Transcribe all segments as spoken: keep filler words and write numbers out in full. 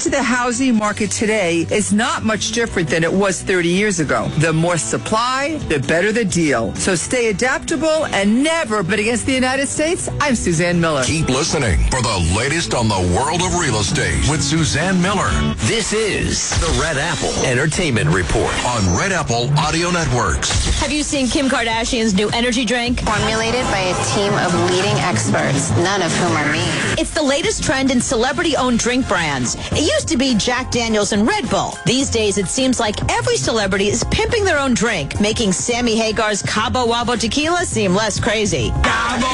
to the housing market today is not much different than it was thirty years ago. The more supply, the better the deal. So stay adaptable and never bet against the United States. I'm Suzanne Miller. Keep listening for the latest on the world of real estate with Suzanne Miller. This is the Red Apple Entertainment Report on Red Apple Audio Networks. Have you seen Kim Kardashian's new energy drink? Formulated by a team of leading experts, none of whom are me. It's the latest trend in celebrity-owned drink brands. It used to be Jack Daniels and Red Bull. These days, it seems like every celebrity is pimping their own drink, making Sammy Hagar's Cabo Wabo tequila seem less crazy. Cabo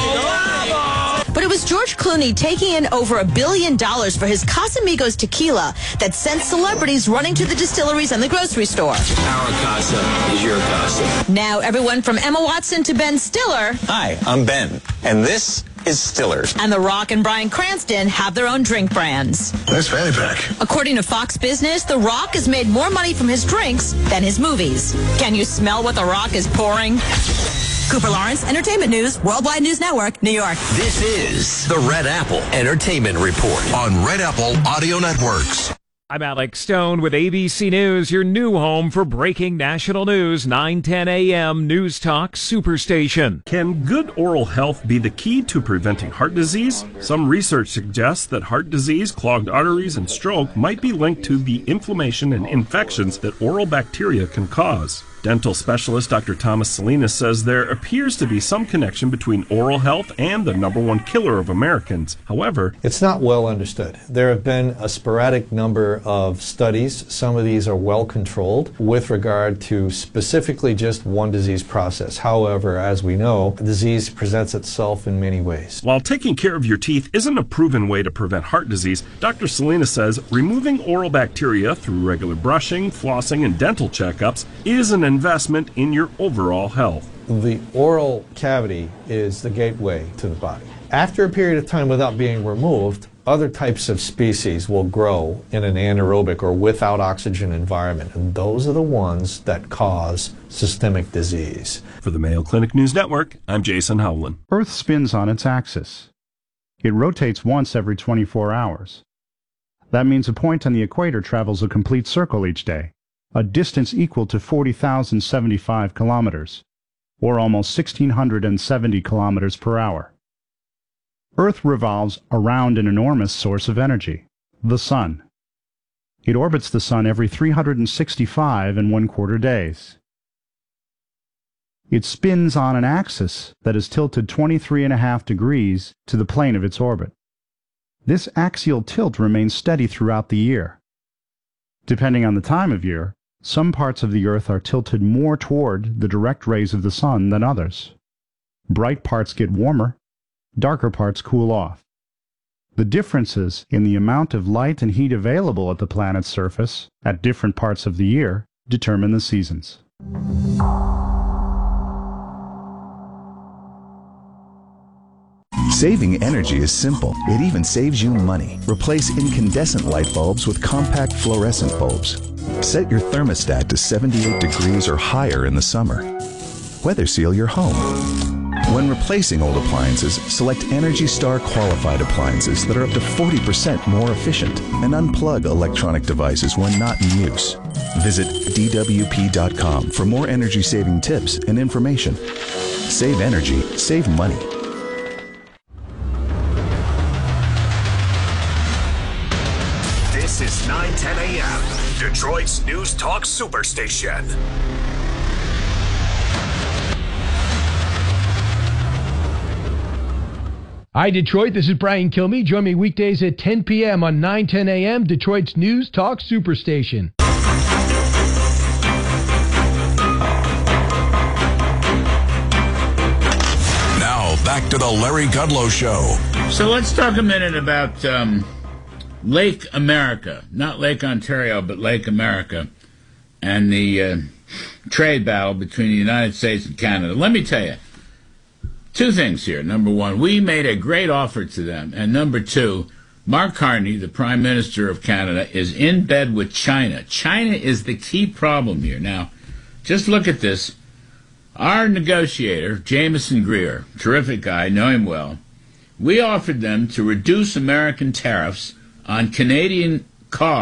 Wabo! But it was George Clooney taking in over a billion dollars for his Casamigos tequila that sent celebrities running to the distilleries and the grocery store. Our casa is your casa. Now everyone from Emma Watson to Ben Stiller. Hi, I'm Ben, and this is Stiller's. And The Rock and Bryan Cranston have their own drink brands. Nice fanny pack. According to Fox Business, The Rock has made more money from his drinks than his movies. Can you smell what The Rock is pouring? Cooper Lawrence, Entertainment News, Worldwide News Network, New York. This is the Red Apple Entertainment Report on Red Apple Audio Networks. I'm Alex Stone with A B C News, your new home for breaking national news, nine ten a.m. News Talk Superstation. Can good oral health be the key to preventing heart disease? Some research suggests that heart disease, clogged arteries, and stroke might be linked to the inflammation and infections that oral bacteria can cause. Dental specialist Doctor Thomas Salinas says there appears to be some connection between oral health and the number one killer of Americans. However, it's not well understood. There have been a sporadic number of studies. Some of these are well controlled with regard to specifically just one disease process. However, as we know, disease presents itself in many ways. While taking care of your teeth isn't a proven way to prevent heart disease, Doctor Salinas says removing oral bacteria through regular brushing, flossing, and dental checkups is an investment in your overall health. The oral cavity is the gateway to the body. After a period of time without being removed, other types of species will grow in an anaerobic or without oxygen environment, and those are the ones that cause systemic disease. For the Mayo Clinic News Network, I'm Jason Howland. Earth spins on its axis. It rotates once every twenty-four hours. That means a point on the equator travels a complete circle each day, a distance equal to forty thousand seventy-five kilometers, or almost one thousand six hundred seventy kilometers per hour. Earth revolves around an enormous source of energy, the Sun. It orbits the Sun every three hundred sixty-five and one quarter days. It spins on an axis that is tilted twenty-three and a half degrees to the plane of its orbit. This axial tilt remains steady throughout the year. Depending on the time of year, some parts of the Earth are tilted more toward the direct rays of the Sun than others. Bright parts get warmer, darker parts cool off. The differences in the amount of light and heat available at the planet's surface at different parts of the year determine the seasons. Saving energy is simple. It even saves you money. Replace incandescent light bulbs with compact fluorescent bulbs. Set your thermostat to seventy-eight degrees or higher in the summer. Weather seal your home. When replacing old appliances, select Energy Star qualified appliances that are up to forty percent more efficient, and unplug electronic devices when not in use. Visit D W P dot com for more energy-saving tips and information. Save energy, save money. This is nine ten a.m., Detroit's News Talk Superstation. Hi, Detroit. This is Brian Kilmeade. Join me weekdays at ten p.m. on nine ten a.m., Detroit's News Talk Superstation. Now, back to the Larry Kudlow Show. So let's talk a minute about um, Lake America. Not Lake Ontario, but Lake America. And the uh, trade battle between the United States and Canada. Let me tell you. Two things here. Number one, we made a great offer to them. And number two, Mark Carney, the Prime Minister of Canada, is in bed with China. China is the key problem here. Now, just look at this. Our negotiator, Jameson Greer, terrific guy, know him well, we offered them to reduce American tariffs on Canadian cars